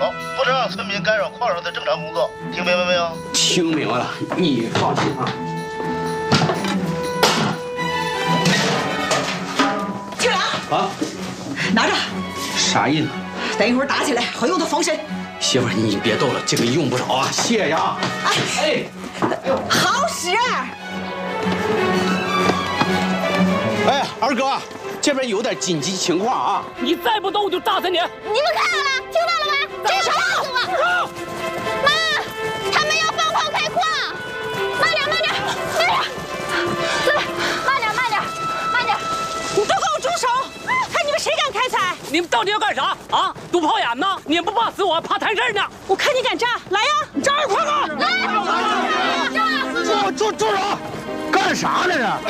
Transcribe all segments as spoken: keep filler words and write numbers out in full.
好，不能让村民干扰矿上的正常工作，听明白没有？ 听明白了，你放心啊。 警长啊， 拿着。 啥意思？ 等一会儿打起来好用的防身。 媳妇儿，你别逗了，这个用不着啊，谢谢啊。 哎哎， 好使。 哎，二哥，这边有点紧急情况啊！ 你再不动我就炸死你！ 你们看到了，听到了吗？这是什么？妈，他们要放矿开矿！慢点，慢点，慢点！对，慢点，慢点，慢点！ 你都给我住手！看你们谁敢开采！ 你们到底要干啥啊？堵炮眼呢？你也不怕死我，怕摊事儿呢？ 我看你敢炸，来呀！炸二矿啊！ 来， 住住住手！干啥呢这？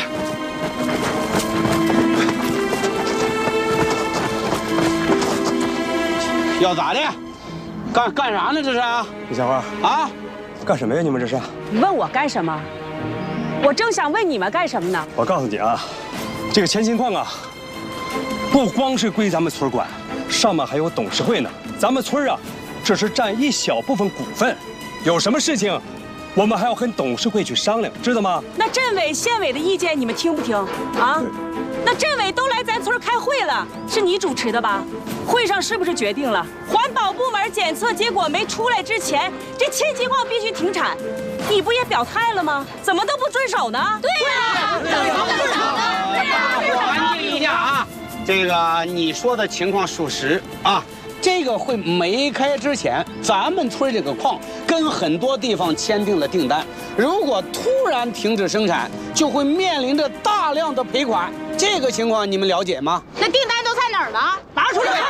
要咋的？干干啥呢？这是啊？ 李小花啊？ 干什么呀？你们这是？ 你问我干什么？我正想问你们干什么呢。 我告诉你啊，这个前勤矿啊，不光是归咱们村管，上面还有董事会呢。咱们村啊，只是占一小部分股份，有什么事情，我们还要跟董事会去商量，知道吗？ 那镇委、县委的意见你们听不听啊？那镇委都来咱村开会了，是你主持的吧？会上是不是决定了，环保部门检测结果没出来之前，这千金矿必须停产？你不也表态了吗？怎么都不遵守呢？ 对呀，怎么不遵守呢？ 安静一下啊！这个你说的情况属实啊。这个会没开之前，咱们村这个矿跟很多地方签订了订单，如果突然停止生产，就会面临着大量的赔款。这个情况你们了解吗？ 那订单都在哪儿呢？ 拿出来！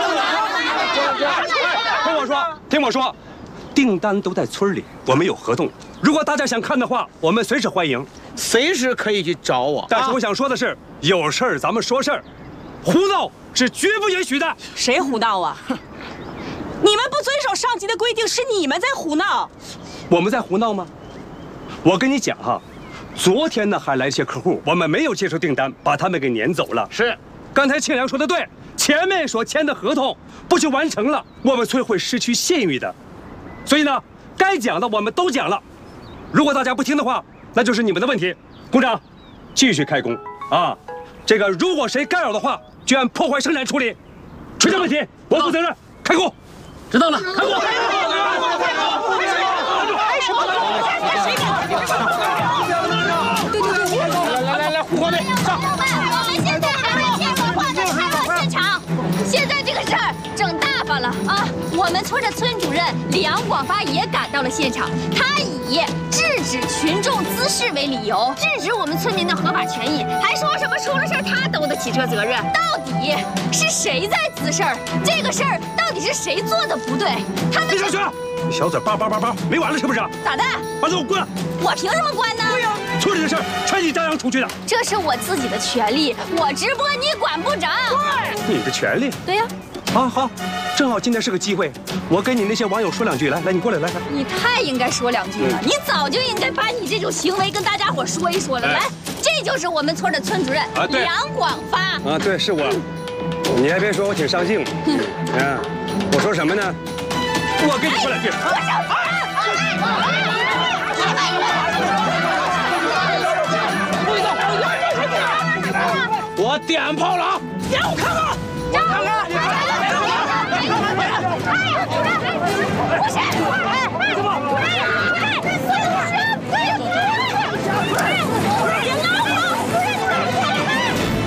听我说，听我说，订单都在村里，我们有合同。如果大家想看的话，我们随时欢迎， 随时可以去找我。 但是我想说的是，有事儿咱们说事儿，胡闹是绝不允许的。 谁胡闹啊？你们不遵守上级的规定，是你们在胡闹。 我们在胡闹吗？我跟你讲哈，昨天呢还来一些客户，我们没有接受订单，把他们给撵走了。 是， 刚才庆良说的对，前面所签的合同不去完成了，我们村会失去信誉的。所以呢，该讲的我们都讲了。如果大家不听的话，那就是你们的问题。工长，继续开工啊！这个如果谁干扰的话，就按破坏生产处理。出现问题，我负责任。开工。 知道了，开工。 来来来，胡广队上。 朋友们，我们现在还在建设矿的开矿现场。现在这个事儿整大发了啊！我们村的村主任梁广发也赶到了现场，他以制止群众滋事为理由，制止我们村民的合法权益，还说什么出了事他都得起这责任。到底是谁在滋事儿？这个事儿到底是谁做的不对？他们李小雪，你小嘴叭叭叭叭，没完了是不是？ 咋的？ 把给我滚！ 我凭什么关呢？ 对呀，村里的事儿全你张扬出去的。 这是我自己的权利，我直播你管不着。 你的权利？ 对呀。 好好，正好今天是个机会，我跟你那些网友说两句。来来，你过来，来来。 你太应该说两句了，你早就应该把你这种行为跟大家伙说一说了。来，这就是我们村的村主任梁广发。 啊，对，是我。你还别说，我挺上镜。啊，我说什么呢？我跟你说两句。 我点炮了啊！ 点我看看。